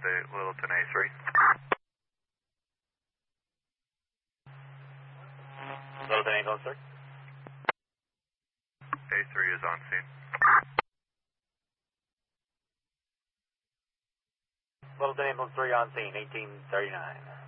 Littleton A3. Littleton Angel, sir. A3 is on scene. Littleton Angel 3 on scene, 1839.